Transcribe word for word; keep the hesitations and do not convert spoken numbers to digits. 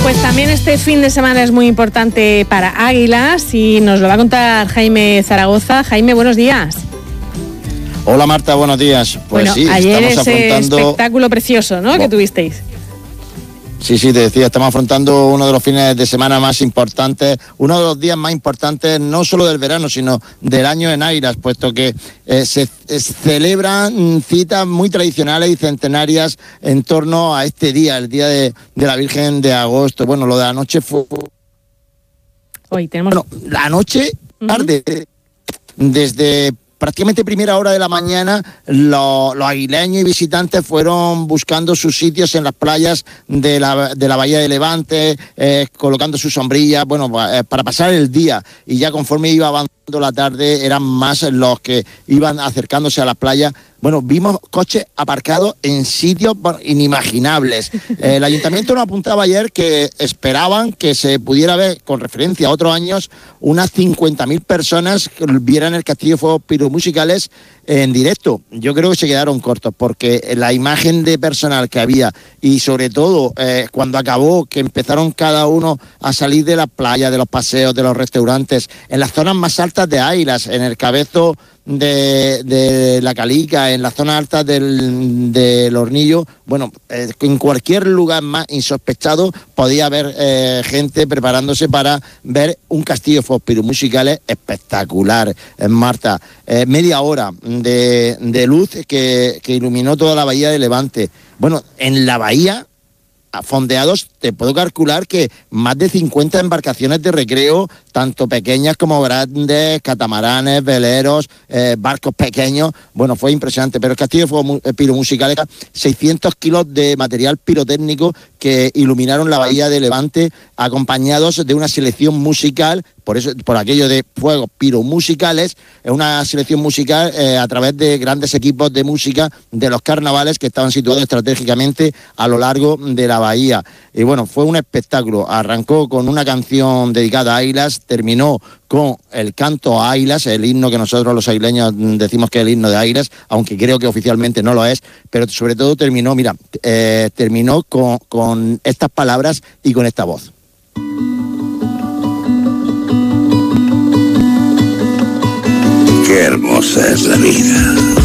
Pues también este fin de semana es muy importante para Águilas y nos lo va a contar Jaime Zaragoza. Jaime, buenos días. Hola Marta, buenos días. Pues bueno, sí, ayer estamos ese afrontando... espectáculo precioso, ¿no?, que tuvisteis. Sí, sí, te decía, estamos afrontando uno de los fines de semana más importantes, uno de los días más importantes, no solo del verano, sino del año en Águilas, puesto que eh, se eh, celebran citas muy tradicionales y centenarias en torno a este día, el Día de, de la Virgen de Agosto. Bueno, lo de la noche fue... Hoy tenemos... Bueno, la noche, tarde, uh-huh. desde... prácticamente primera hora de la mañana, lo, los aguileños y visitantes fueron buscando sus sitios en las playas de la, de la Bahía de Levante, eh, colocando sus sombrillas, bueno, eh, para pasar el día. Y ya conforme iba avanzando la tarde, eran más los que iban acercándose a la playa. Bueno, vimos coches aparcados en sitios bueno, inimaginables. Eh, el ayuntamiento nos apuntaba ayer que esperaban que se pudiera ver, con referencia a otros años, unas cincuenta mil personas que vieran el Castillo de Fuegos Piromusicales en directo. Yo creo que se quedaron cortos porque la imagen de personal que había y sobre todo eh, cuando acabó, que empezaron cada uno a salir de la playa, de los paseos, de los restaurantes, en las zonas más altas de Águilas, en el Cabezo de, de la Calica, en las zonas altas del, del Hornillo, bueno, eh, en cualquier lugar más insospechado podía haber eh, gente preparándose para ver un castillo de fuegos piromusicales espectacular, eh, Marta. Eh, media hora de, de luz que, que iluminó toda la bahía de Levante. Bueno, en la bahía, fondeados, te puedo calcular que más de cincuenta embarcaciones de recreo, tanto pequeñas como grandes, catamaranes, veleros, eh, barcos pequeños. Bueno, fue impresionante, pero el Castillo de Fuegos Piromusicales, seiscientos kilos de material pirotécnico que iluminaron la bahía de Levante, acompañados de una selección musical, por eso, por aquello de fuegos piromusicales, es una selección musical eh, a través de grandes equipos de música de los carnavales que estaban situados estratégicamente a lo largo de la bahía. Y bueno, fue un espectáculo. Arrancó con una canción dedicada a Águilas, terminó con el canto a Águilas, el himno que nosotros los aguileños decimos que es el himno de Águilas, aunque creo que oficialmente no lo es, pero sobre todo terminó, mira, eh, terminó con, con estas palabras y con esta voz. Qué hermosa es la vida.